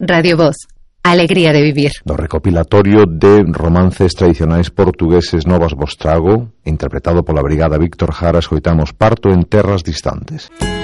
Radio Voz. Alegría de vivir. Do recopilatorio de romances tradicionais portugueses Novas Vostrago, interpretado pola Brigada Víctor Jara, escoitamos Parto en terras distantes.